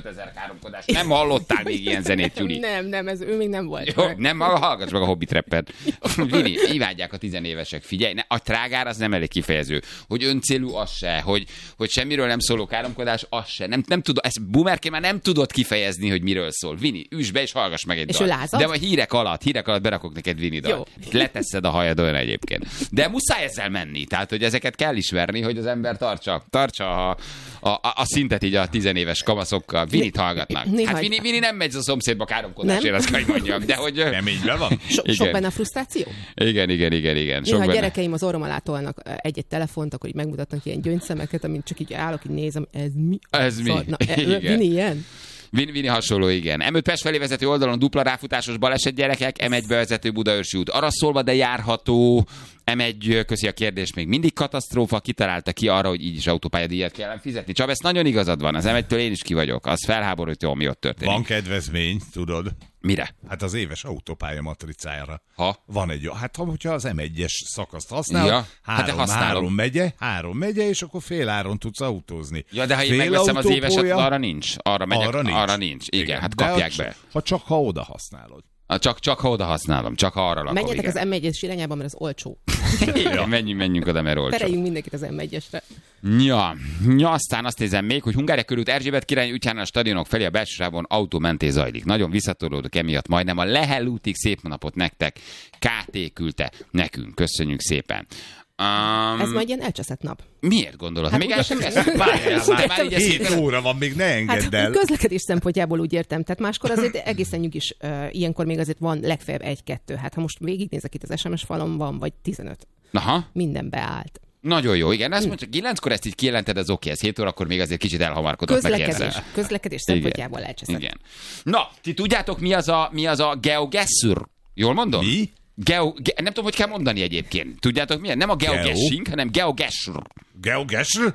5000 káromkodás. Nem hallottál még ilyen zenét, Juli? Nem, ez ő még nem volt. Jó, nem, hallgass meg a Hobbit rappet. Vini, imádják a tizenévesek. Figyelj, a trágár az nem elég kifejező. Hogy öncélú, az se. Hogy semmiről nem szóló káromkodás, az se. Nem tudod, ezt boomerként már nem tudod kifejezni, hogy miről szól. Vini, üss be és hallgass meg egy dalt. De a hírek alatt berakok neked Vini dalt. Leteszed a hajadon egyébként. De muszáj ezzel menni. Tehát, hogy ezeket kell ismerni, hogy az ember tartsa a szintet így a tizenéves kamaszokkal. Vinit hallgatnak. Hát Vini nem megy a szomszédba káromkodásért, azt kell mondjam. De hogy... Reményben van? Sok benne a frusztráció? Igen. Néha a gyerekeim az orrom alá tolnak egy telefont, akkor így megmutatnak ilyen gyöngyszemeket, amint csak így állok, így nézem, ez mi? Ez mi? Vini ilyen? Vini hasonló, igen. M5 Pest felé vezető oldalon dupla ráfutásos baleset, gyerekek, M1 bevezető Budaörsi út arra szólva, de járható. M1, köszi a kérdés, még mindig katasztrófa, kitalálta ki arra, hogy így is autópályadíjat kellene fizetni. Csaba, ezt nagyon igazad van, az M1-től én is ki vagyok. Az felháborító, ami ott történik. Van kedvezmény, tudod? Mire? Hát az éves autópálya matricájára. Ha? Van egy, hogyha az M1-es szakaszt használod, ja, három megye, és akkor fél áron tudsz autózni. Ja, de ha én megveszem az éveset, arra nincs. Arra nincs. Igen, hát kapják be. Ha oda használod. Csak ha oda használom, csak ha arra lakom. Menjetek az M1-es irányába, mert az olcsó. Igen, menjünk oda, mert olcsó. Tereljünk mindenkit az M1-esre. Ja, aztán azt nézem még, hogy Hungária körút Erzsébet király útján a stadionok felé a belsősávon autómentés zajlik. Nagyon visszatolódok emiatt, majdnem a Lehel útig. Szép napot nektek. KT küldte nekünk. Köszönjük szépen. Ez majd ilyen elcseszett nap. Miért gondolod? Hát még el sem kezdtem. Várjál, 7 óra van, még ne engedd el. Közlekedés szempontjából úgy értem. Tehát máskor azért egészen nyugis, ilyenkor még azért van legfeljebb 1-2. Hát ha most végignézek itt az SMS falon, van vagy 15. Aha. Minden beállt. Nagyon jó, igen. Ezt mondjuk 9-kor ezt így kijelented, az oké, ez 7 órakor még azért kicsit elhamarkodott meg. Közlekedés szempontjából elcseszett. Igen. Na, ti tudjátok, mi az a GeoGuessr? Jól mondom? Mi? Nem tudom, hogy kell mondani egyébként. Tudjátok milyen? Nem a geoguessing, hanem GeoGuessr. GeoGuessr?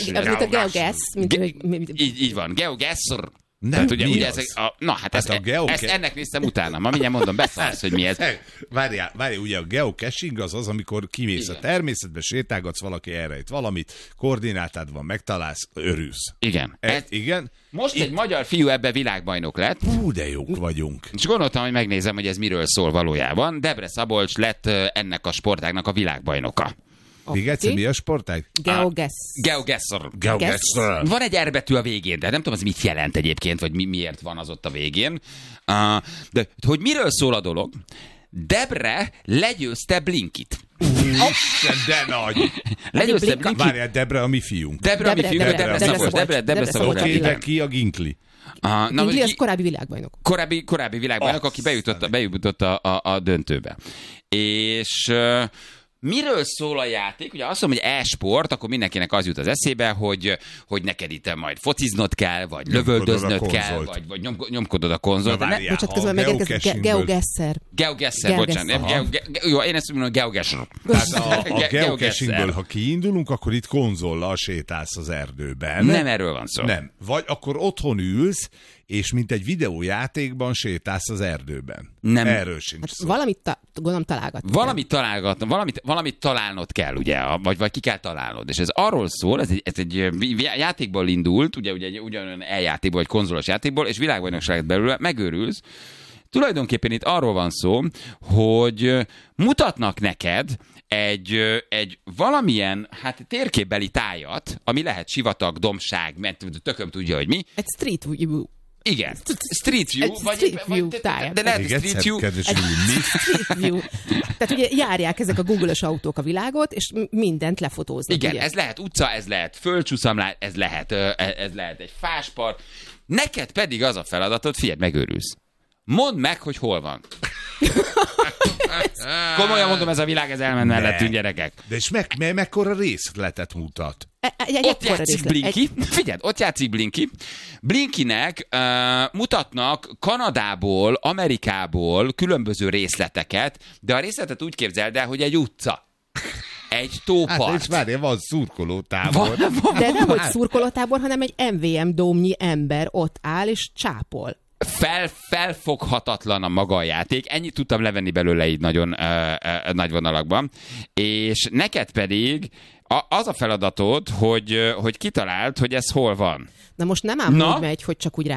Így van, GeoGuessr. Nem, tehát, ugye, mi ez ezt ennek néztem utána. Ma mindjárt mondom, beszarsz, hogy mi ez. Várjál, ugye a geocaching az, amikor kimész a természetbe, sétálgatsz, valaki elrejt valamit, koordinátád van, megtalálsz, örülsz. Igen. Igen. Most egy magyar fiú ebbe világbajnok lett. Hú, de jók vagyunk. És gondoltam, hogy megnézem, hogy ez miről szól valójában. Debre Szabolcs lett ennek a sportágnak a világbajnoka. Még egyszer, mi a sportág? GeoGuessr. Van egy R betű a végén, de nem tudom, az mit jelent egyébként, vagy miért van az ott a végén. De hogy miről szól a dolog? Debre legyőzte Blinkit. Isten, de nagy! Legyőzte Blinkit. Várjál, Debre a mi fiunk. Debre a mi fiunk, Debre Szabolcs. Oké, ki a Ginkli? Ginkli az korábbi világbajnok. Korábbi világbajnok, aki bejutott a döntőbe. És... miről szól a játék? Ugye azt mondom, hogy e-sport, akkor mindenkinek az jut az eszébe, hogy neked itt majd fociznod kell, vagy lövöldöznöd kell, vagy nyomkodod a konzolt. Bocsát, közben megérkezik GeoGuessr, bocsánat. Jó, én ezt mondom, GeoGuessr. A geocachingből, ha kiindulunk, akkor itt konzollal sétálsz az erdőben. Nem erről van szó. Nem. Vagy akkor otthon ülsz, és mint egy videójátékban sétálsz az erdőben. Nem. Erről sincs szó. Valamit gondolom találgatni. Valamit találnod kell, ugye, vagy ki kell találnod. És ez arról szól, ez egy játékból indult, ugye ugyanolyan e-játékból, vagy konzolos játékból, és világbajnokságot belőle megőrülsz. Tulajdonképpen itt arról van szó, hogy mutatnak neked egy valamilyen térképbeli tájat, ami lehet sivatag, dombság, mert tököm tudja, hogy mi. Egy street view. Igen. Street view. Street view tája. De lehet street view. Street view. Tehát ugye járják ezek a Google-ös autók a világot, és mindent lefotóznak. Igen, ugye? Ez lehet utca, ez lehet földcsúszamlás, ez lehet egy fáspart. Neked pedig az a feladatod, figyelj, megőrülsz. Mondd meg, hogy hol van. Komolyan mondom, ez a világ, ez elment mellettünk, gyerekek. De és mekkora részletet mutat? Ott játszik Blinky. Figyeld, ott játszik Blinky. Blinkynek mutatnak Kanadából, Amerikából különböző részleteket, de a részletet úgy képzeld el, hogy egy utca. Egy tópart. Hát, és várjál, van szurkolótábor. De nem hogy szurkolótábor, hanem egy MVM dómnyi ember ott áll és csápol. Felfoghatatlan a maga a játék. Ennyit tudtam levenni belőle így nagyon nagy vonalakban. És neked pedig az a feladatod, hogy kitaláld, hogy ez hol van. Na most nem ám úgy megy, hogy csak úgy